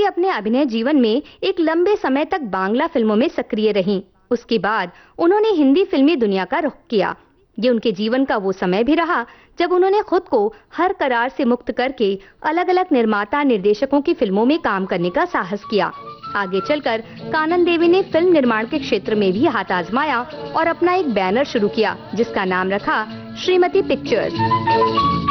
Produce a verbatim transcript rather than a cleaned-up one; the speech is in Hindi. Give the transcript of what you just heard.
अपने अभिनय जीवन में एक लंबे समय तक बांग्ला फिल्मों में सक्रिय रहीं। उसके बाद उन्होंने हिंदी फिल्मी दुनिया का रुख किया। ये उनके जीवन का वो समय भी रहा जब उन्होंने खुद को हर करार से मुक्त करके अलग अलग निर्माता निर्देशकों की फिल्मों में काम करने का साहस किया। आगे चलकर कानन देवी ने फिल्म निर्माण के क्षेत्र में भी हाथ आजमाया और अपना एक बैनर शुरू किया, जिसका नाम रखा श्रीमती पिक्चर्स।